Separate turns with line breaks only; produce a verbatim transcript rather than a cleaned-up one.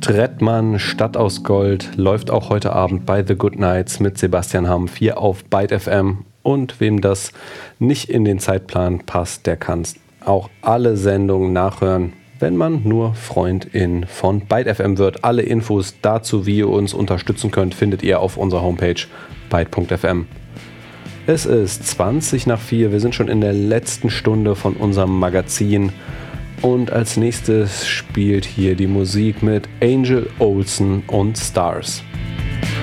Trettmann, Stadt aus Gold, läuft auch heute Abend bei The Good Nights mit Sebastian Hampf hier auf Byte F M. Und wem das nicht in den Zeitplan passt, der kann auch alle Sendungen nachhören, wenn man nur Freundin von Byte F M wird. Alle Infos dazu, wie ihr uns unterstützen könnt, findet ihr auf unserer Homepage byte punkt f m. Es ist zwanzig nach vier, wir sind schon in der letzten Stunde von unserem Magazin. Und als nächstes spielt hier die Musik mit Angel Olsen und Stars.